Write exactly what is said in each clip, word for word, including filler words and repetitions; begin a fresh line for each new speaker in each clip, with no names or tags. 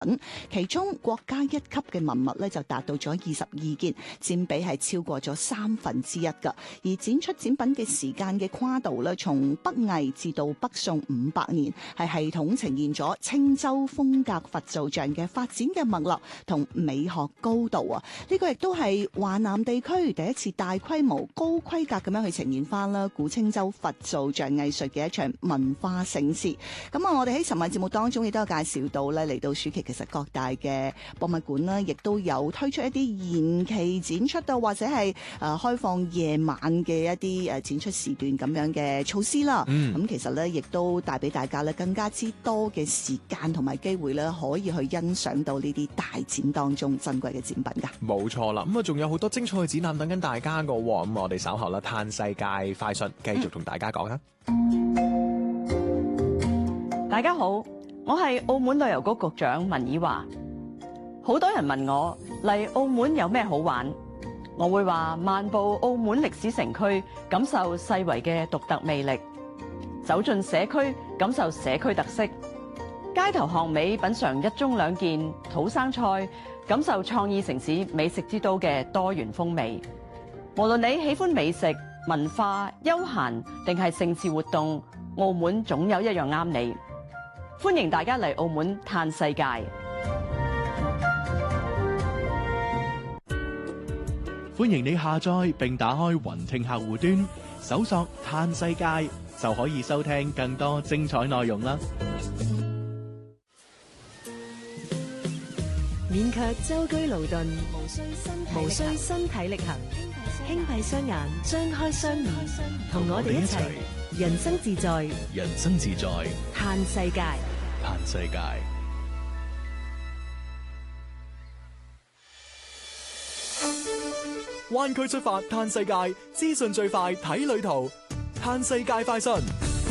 其中國家一級嘅文物咧就達到咗二十二件，佔比係超過咗三分之一噶。而展出展品嘅時間嘅跨度咧，從北魏至到北宋五百年，係系統呈現咗青州風格佛造像嘅發展嘅脈絡同美學高度啊！呢個亦都係華南地區第一次大規模高規格咁樣去呈現翻啦古青州佛造像藝術嘅一場文化盛事。咁啊，我哋喺尋晚節目當中亦都有介紹到咧，嚟到暑期其實各大嘅博物館啦，亦都有推出一啲延期展出到或者係誒開放夜晚嘅一啲誒展出時段咁樣嘅措施啦。咁、嗯、其實咧，亦都帶俾大家咧更加之多嘅時間同埋機會咧，可以去欣賞到呢啲大展當中珍貴嘅展品噶。冇錯啦，咁啊仲有好多精彩嘅展覽等緊大家噶。咁我哋稍後啦，嘆世界快訊繼續同大家講啦。
嗯、大家好，我係澳門旅遊局局長文綺華。好多人問我嚟澳門有咩好玩，我會話漫步澳門歷史城區，感受世遺嘅獨特魅力；走進社區，感受社區特色；街頭巷尾品嚐一盅兩件土生菜，感受創意城市美食之都嘅多元風味。無論你喜歡美食、文化、休閒定係盛事活動，澳門總有一樣啱你。歡迎大家嚟澳門嘆世界。
歡迎你下載並打開雲聽客戶端，搜索嘆世界就可以收聽更多精彩內容啦。
免卻舟車勞頓，無需身體力行，輕閉雙眼，張開雙耳，同我哋一齊人生自在，
人生自在，
嘆世界，
嘆世界。灣區出發嘆世界，資訊最快睇旅途，嘆世界快訊。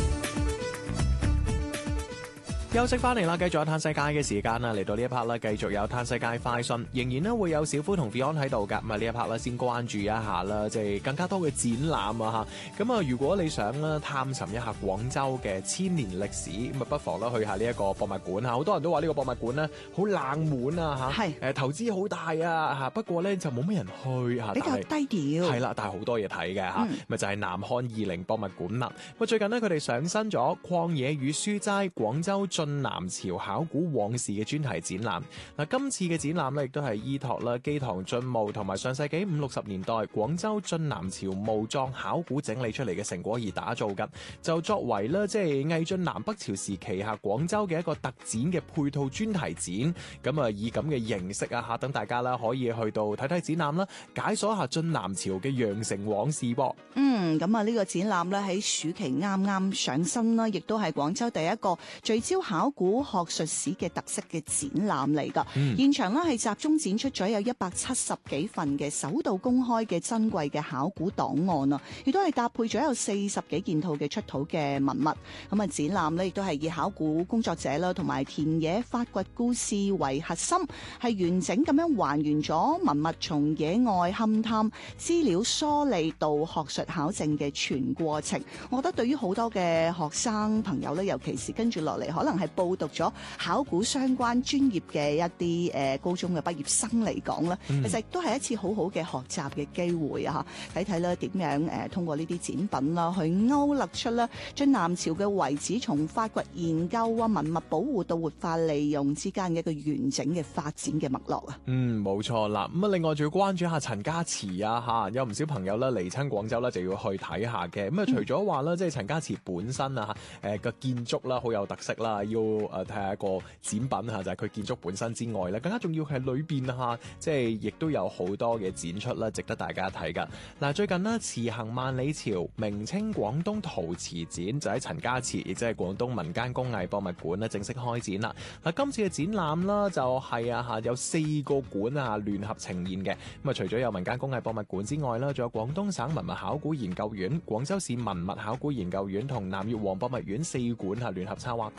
休息翻嚟啦，繼續有嘆世界嘅時間啦，嚟到呢一 part 啦，繼續有嘆世界快訊，仍然咧會有小夫同 Beyond 喺度噶，咁啊呢一 part 咧先關注一下啦，即係更加多嘅展覽啊吓，咁啊如果你想咧探尋一下廣州嘅千年歷史，咁啊不妨咧去下呢一個博物館吓，好多人都話呢個博物館咧好冷門啊吓，係誒投資好大啊吓，不過咧就冇乜人去吓，
比較低調，
係啦，但係好多嘢睇嘅吓，咪、嗯、就係、是、南漢二陵博物館啦。咁最近咧佢哋上新咗曠野與書齋廣州晉南朝考古往事嘅專題展覽。嗱，今次嘅展覽咧，亦都係依託啦基塘晉墓同埋上世紀五六十年代廣州晉南朝墓葬考古整理出嚟嘅成果而打造嘅，就作為咧即係魏晉南北朝時期下廣州嘅一個特展嘅配套專題展。咁啊，以咁嘅形式啊吓，等大家啦可以去到睇睇展覽啦，解鎖下晉南朝嘅羊城往事噃。
嗯，咁啊呢個展覽咧喺暑期啱啱上新啦，亦都係廣州第一個聚焦考古學術史嘅特色嘅展覽嚟噶。嗯、現場咧係集中展出咗有一百七十幾份嘅首度公開嘅珍貴嘅考古檔案啊，亦都係搭配咗有四十幾件套嘅出土嘅文物。咁啊，展覽咧亦都係以考古工作者啦同埋田野發掘故事為核心，係完整咁樣還原咗文物從野外勘探資料梳理到學術考證嘅全過程。我覺得對於好多嘅學生朋友咧，尤其是跟住落嚟可能係報讀咗考古相關專業嘅一啲誒高中嘅畢業生嚟講咧，其實亦都係一次好好嘅學習嘅機會啊！睇睇咧點樣誒通過呢啲展品啦，去勾勒出咧晉南朝嘅遺址從發掘研究啊、文物保護到活化利用之間嘅一個完整嘅發展嘅脈絡啊！
嗯，冇錯啦。咁啊，另外仲要關注一下陳家祠啊，嚇有唔少朋友咧嚟親廣州咧就要去睇下嘅。咁啊，除咗話咧即係陳家祠本身啊誒個建築啦好有特色啦，要誒睇下一個展品嚇，就係佢建築本身之外咧，更加重要係裏邊嚇，即係亦都有好多嘅展出啦，值得大家睇噶。嗱，最近呢，辭行萬里朝明清廣東陶瓷展就喺陳家祠，亦即係廣東民間工藝博物館咧正式開展啦。嗱，今次嘅展覽啦就係啊嚇有四個館啊聯合呈現嘅。咁啊，除咗有民間工藝博物館之外啦，仲有廣東省文物考古研究院、廣州市文物考古研究院同南越王博物院四館嚇聯合策劃嘅，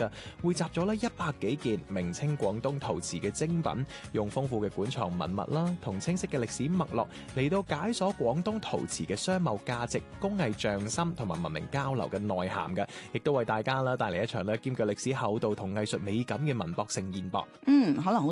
匯集咗咧一百幾件明清廣東陶瓷嘅精品，用豐富嘅館藏文物啦，同清晰嘅歷史脈絡嚟到解鎖廣東陶瓷嘅商貿價值、工藝匠心同埋文明交流嘅內涵嘅，亦都為大家啦帶嚟一場咧兼具歷史厚度同藝術美感嘅文博盛宴噃。
嗯，可能